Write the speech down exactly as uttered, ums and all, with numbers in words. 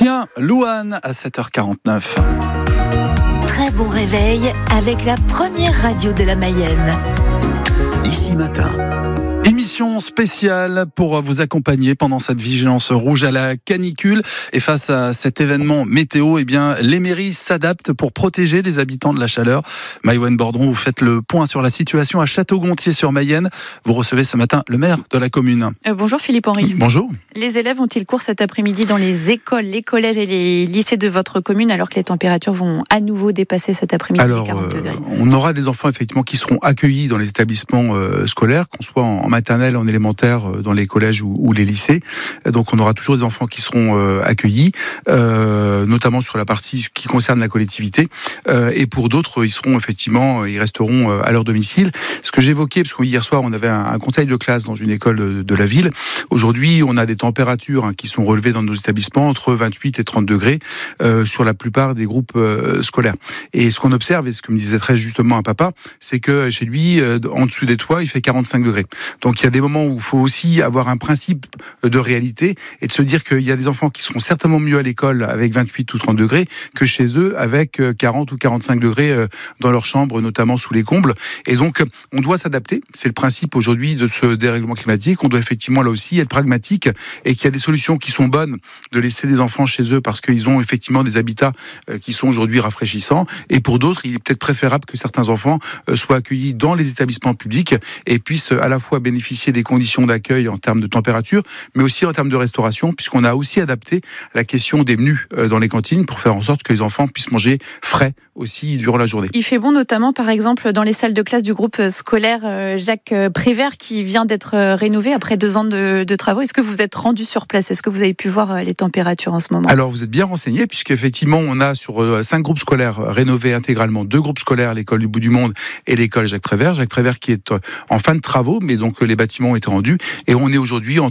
Tiens, Louane à sept heures quarante-neuf. Très bon réveil avec la première radio de la Mayenne. Ici Matin. Émission spéciale pour vous accompagner pendant cette vigilance rouge à la canicule. Et face à cet événement météo, eh bien, les mairies s'adaptent pour protéger les habitants de la chaleur. Maïwenn Bordron, vous faites le point sur la situation à Château-Gontier-sur-Mayenne. Vous recevez ce matin le maire de la commune. Euh, bonjour Philippe Henry. Bonjour. Les élèves ont-ils cours cet après-midi dans les écoles, les collèges et les lycées de votre commune alors que les températures vont à nouveau dépasser cet après-midi alors, les quarante degrés? euh, On aura des enfants effectivement qui seront accueillis dans les établissements euh, scolaires, qu'on soit en, en maternelle, en élémentaire, euh, dans les collèges ou, ou les lycées. Donc on aura toujours des enfants qui seront euh, accueillis, euh, notamment sur la partie qui concerne la collectivité. Euh, et pour d'autres, ils seront effectivement, ils resteront euh, à leur domicile. Ce que j'évoquais, parce que hier soir, on avait un, un conseil de classe dans une école de, de la ville. Aujourd'hui, on a des températures hein, qui sont relevées dans nos établissements entre vingt-huit et trente degrés euh, sur la plupart des groupes euh, scolaires. Et ce qu'on observe, et ce que me disait très justement un papa, c'est que chez lui, euh, en dessous des toits, il fait quarante-cinq degrés. Donc il y a des moments où il faut aussi avoir un principe de réalité et de se dire qu'il y a des enfants qui seront certainement mieux à l'école avec vingt-huit ou trente degrés que chez eux avec quarante ou quarante-cinq degrés dans leur chambre, notamment sous les combles. Et donc, on doit s'adapter. C'est le principe aujourd'hui de ce dérèglement climatique. On doit effectivement là aussi être pragmatique et qu'il y a des solutions qui sont bonnes de laisser des enfants chez eux parce qu'ils ont effectivement des habitats qui sont aujourd'hui rafraîchissants. Et pour d'autres, il est peut-être préférable que certains enfants soient accueillis dans les établissements publics et puissent à la fois bénéficier des conditions d'accueil en termes de température, mais aussi en termes de restauration, puisqu'on a aussi adapté la question des menus dans les cantines pour faire en sorte que les enfants puissent manger frais aussi durant la journée. Il fait bon notamment par exemple dans les salles de classe du groupe scolaire Jacques Prévert qui vient d'être rénové après deux ans de, de travaux. Est-ce que vous êtes rendu sur place? Est-ce que vous avez pu voir les températures en ce moment? Alors vous êtes bien renseigné puisqu'effectivement on a sur cinq groupes scolaires rénovés intégralement, deux groupes scolaires, l'école du bout du monde et l'école Jacques Prévert. Jacques Prévert qui est en fin de travaux, mais donc les bâtiments ont été rendus et on est aujourd'hui entre